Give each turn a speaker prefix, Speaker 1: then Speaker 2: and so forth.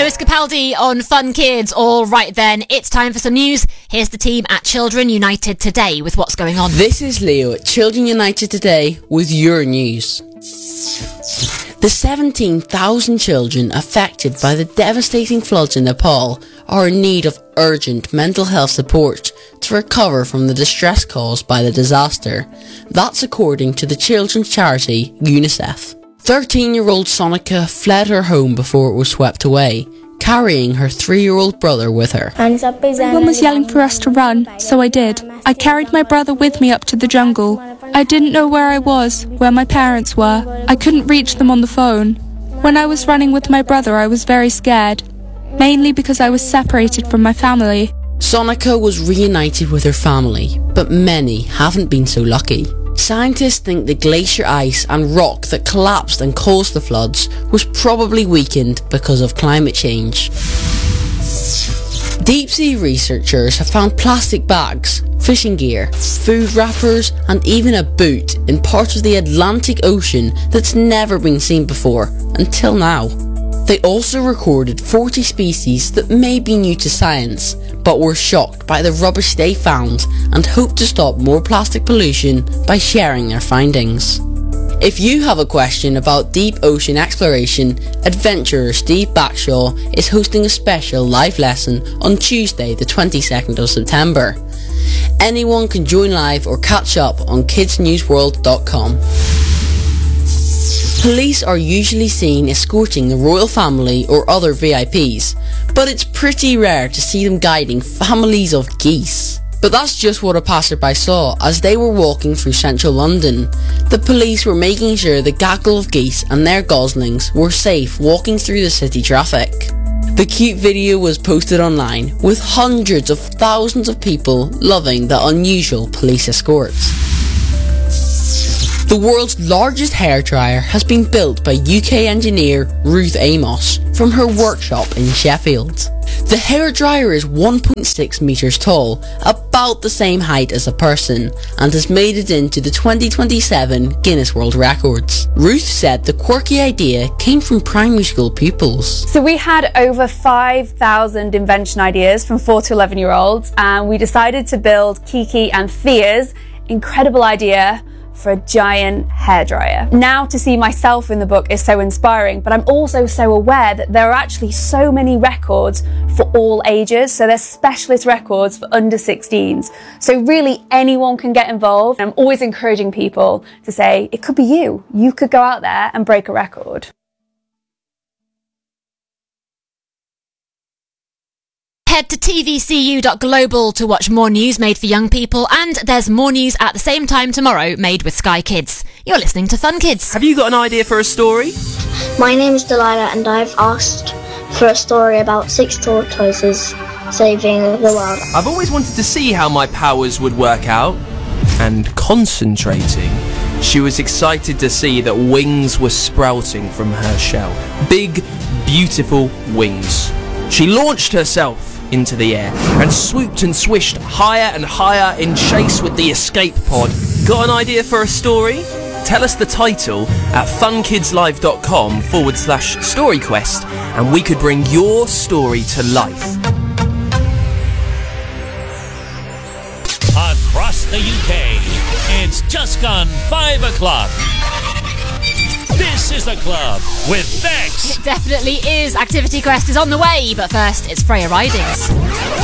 Speaker 1: Lewis Capaldi on Fun Kids. All right then, it's time for some news. Here's the team at Children United Today with what's going on.
Speaker 2: This is Leo at Children United Today with your news. The 17,000 children affected by the devastating floods in Nepal are in need of urgent mental health support to recover from the distress caused by the disaster. That's according to the children's charity UNICEF. 13-year-old Sonika fled her home before it was swept away, carrying her 3-year-old brother with her.
Speaker 3: Everyone was yelling for us to run, so I did. I carried my brother with me up to the jungle. I didn't know where I was, where my parents were. I couldn't reach them on the phone. When I was running with my brother, I was very scared, mainly because I was separated from my family.
Speaker 2: Sonika was reunited with her family, but many haven't been so lucky. Scientists think the glacier ice and rock that collapsed and caused the floods was probably weakened because of climate change. Deep sea researchers have found plastic bags, fishing gear, food wrappers and even a boot in parts of the Atlantic Ocean that's never been seen before, until now. They also recorded 40 species that may be new to science, but were shocked by the rubbish they found and hope to stop more plastic pollution by sharing their findings. If you have a question about deep ocean exploration, adventurer Steve Backshaw is hosting a special live lesson on Tuesday the 22nd of September. Anyone can join live or catch up on kidsnewsworld.com. Police are usually seen escorting the royal family or other VIPs, but it's pretty rare to see them guiding families of geese. But that's just what a passerby saw as they were walking through central London. The police were making sure the gaggle of geese and their goslings were safe walking through the city traffic. The cute video was posted online, with hundreds of thousands of people loving the unusual police escorts. The world's largest hairdryer has been built by UK engineer Ruth Amos from her workshop in Sheffield. The hairdryer is 1.6 metres tall, about the same height as a person, and has made it into the 2027 Guinness World Records. Ruth said the quirky idea came from primary school pupils.
Speaker 4: So we had over 5,000 invention ideas from 4 to 11-year-olds, and we decided to build Kiki and Thea's incredible idea for a giant hairdryer. Now to see myself in the book is so inspiring, but I'm also so aware that there are actually so many records for all ages. So there's specialist records for under 16s. So really anyone can get involved. I'm always encouraging people to say, it could be you. You could go out there and break a record.
Speaker 1: Head to tvcu.global to watch more news made for young people, and there's more news at the same time tomorrow made with Sky Kids. You're listening to Fun Kids.
Speaker 5: Have you got an idea for a story?
Speaker 6: My name is Delilah and I've asked for a story about 6 tortoises saving the world.
Speaker 5: I've always wanted to see how my powers would work out. And concentrating, she was excited to see that wings were sprouting from her shell. Big, beautiful wings. She launched herself into the air and swooped and swished higher and higher in chase with the escape pod. Got an idea for a story? Tell us the title at funkidslive.com/storyquest and we could bring your story to life.
Speaker 7: Across the UK, it's just gone 5 o'clock. This is The Club with Bex.
Speaker 1: It definitely is. Activity Quest is on the way, but first it's Freya Ridings.